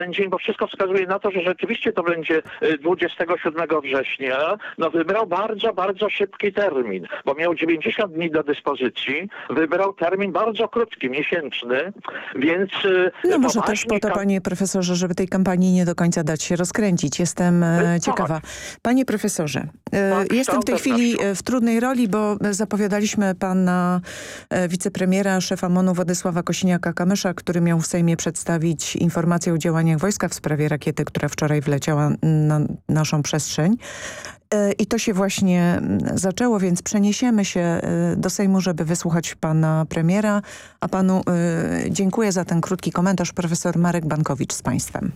ten dzień, bo wszystko wskazuje na to, że rzeczywiście to będzie 27 września, no wybrał bardzo, bardzo szybki termin, bo miał 90 dni do dyspozycji, wybrał termin bardzo krótki, miesięczny, więc... No może też po to, panie profesorze, żeby tej kampanii nie do końca dać się rozkręcić. Jestem ciekawa. Panie profesorze, jestem w tej chwili w trudnej roli, bo zapowiadaliśmy pana wicepremiera, szefa MON-u Władysława Kosiniaka-Kamysza, który miał w Sejmie przedstawić informację o działaniach wojska w sprawie rakiety, która wczoraj wleciała na naszą przestrzeń. I to się właśnie zaczęło, więc przeniesiemy się do Sejmu, żeby wysłuchać pana premiera. A panu dziękuję za ten krótki komentarz. Profesor Marek Bankowicz z państwem.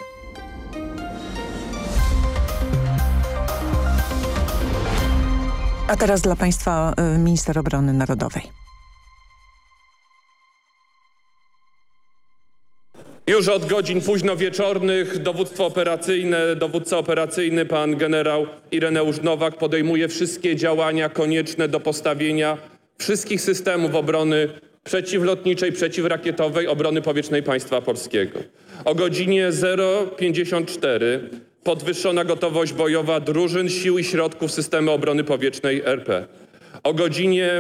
A teraz dla państwa minister obrony narodowej. Już od godzin późnowieczornych dowódca operacyjny pan generał Ireneusz Nowak podejmuje wszystkie działania konieczne do postawienia wszystkich systemów obrony przeciwlotniczej, przeciwrakietowej, obrony powietrznej państwa polskiego. O godzinie 0:54 podwyższona gotowość bojowa drużyn, sił i środków systemu obrony powietrznej RP. O godzinie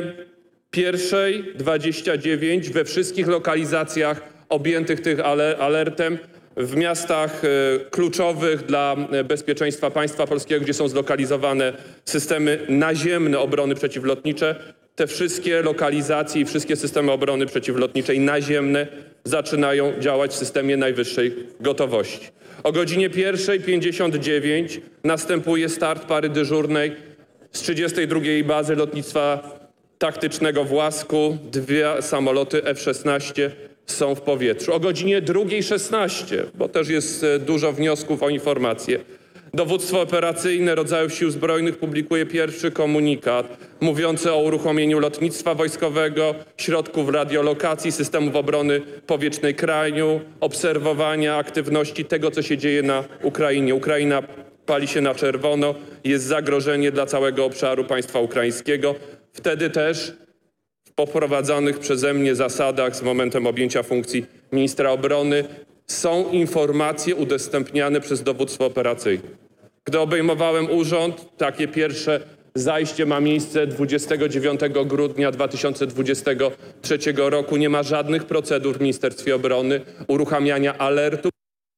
1:29 we wszystkich lokalizacjach objętych tym alertem w miastach kluczowych dla bezpieczeństwa państwa polskiego, gdzie są zlokalizowane systemy naziemne obrony przeciwlotnicze, te wszystkie lokalizacje i wszystkie systemy obrony przeciwlotniczej naziemne zaczynają działać w systemie najwyższej gotowości. O godzinie 1:59 następuje start pary dyżurnej z 32. Bazy Lotnictwa Taktycznego w Łasku. 2 samoloty F-16 są w powietrzu. O godzinie 2:16, bo też jest dużo wniosków o informacje, dowództwo operacyjne rodzajów Sił Zbrojnych publikuje pierwszy komunikat mówiący o uruchomieniu lotnictwa wojskowego, środków radiolokacji, systemów obrony powietrznej kraju, obserwowania aktywności tego, co się dzieje na Ukrainie. Ukraina pali się na czerwono, jest zagrożenie dla całego obszaru państwa ukraińskiego. Wtedy też w poprowadzonych przeze mnie zasadach z momentem objęcia funkcji ministra obrony są informacje udostępniane przez dowództwo operacyjne. Gdy obejmowałem urząd, takie pierwsze zajście ma miejsce 29 grudnia 2023 roku. Nie ma żadnych procedur w Ministerstwie Obrony uruchamiania alertu.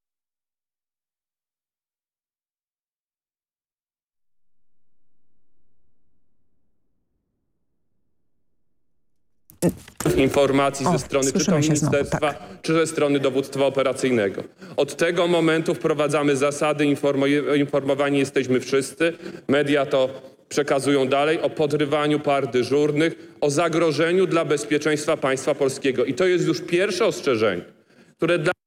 Informacji ze strony czy to ministerstwa, czy ze strony dowództwa operacyjnego. Od tego momentu wprowadzamy zasady, informowani jesteśmy wszyscy, media to przekazują dalej, o podrywaniu par dyżurnych, o zagrożeniu dla bezpieczeństwa państwa polskiego. I to jest już pierwsze ostrzeżenie, które dla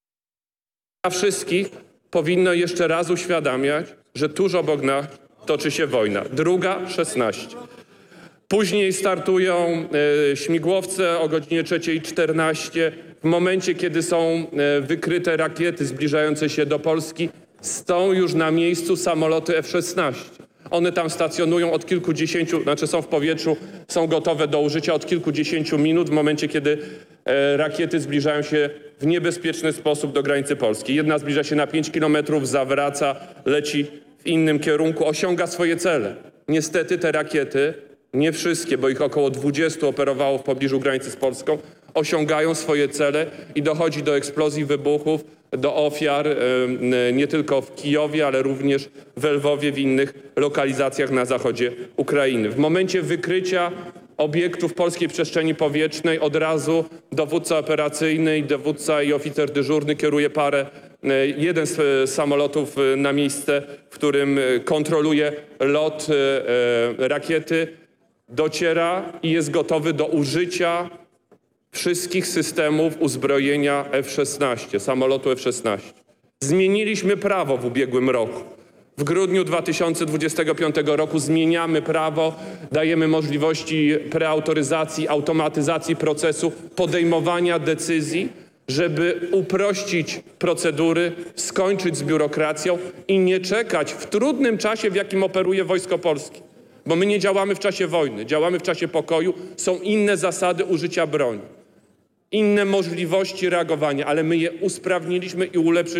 wszystkich powinno jeszcze raz uświadamiać, że tuż obok nas toczy się wojna. 2:16. Później startują śmigłowce o godzinie 3:14. W momencie, kiedy są wykryte rakiety zbliżające się do Polski, są już na miejscu samoloty F-16. One tam stacjonują od kilkudziesięciu, są w powietrzu, są gotowe do użycia od kilkudziesięciu minut w momencie, kiedy rakiety zbliżają się w niebezpieczny sposób do granicy Polski. Jedna zbliża się na 5 kilometrów, zawraca, leci w innym kierunku, osiąga swoje cele. Niestety te rakiety, nie wszystkie, bo ich około 20 operowało w pobliżu granicy z Polską, osiągają swoje cele i dochodzi do eksplozji, wybuchów, do ofiar nie tylko w Kijowie, ale również w Lwowie, w innych lokalizacjach na zachodzie Ukrainy. W momencie wykrycia obiektów polskiej przestrzeni powietrznej od razu dowódca operacyjny i dowódca i oficer dyżurny kieruje jeden z samolotów na miejsce, w którym kontroluje lot rakiety, dociera i jest gotowy do użycia wszystkich systemów uzbrojenia F-16, samolotu F-16. Zmieniliśmy prawo w ubiegłym roku. W grudniu 2025 roku zmieniamy prawo, dajemy możliwości preautoryzacji, automatyzacji procesu podejmowania decyzji, żeby uprościć procedury, skończyć z biurokracją i nie czekać w trudnym czasie, w jakim operuje Wojsko Polskie. Bo my nie działamy w czasie wojny, działamy w czasie pokoju, są inne zasady użycia broni. inne możliwości reagowania, ale my je usprawniliśmy i ulepszyliśmy.